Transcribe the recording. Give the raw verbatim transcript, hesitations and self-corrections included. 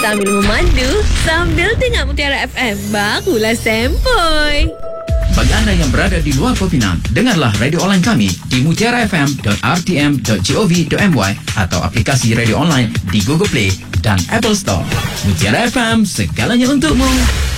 Sambil memandu, sambil dengar Mutiara F M. Barulah sempoi. Bagi anda yang berada di luar Pinang, dengarlah radio online kami di mutiara f m dot r t m dot gov dot m y atau aplikasi radio online di Google Play dan Apple Store. Mutiara F M, segalanya untukmu.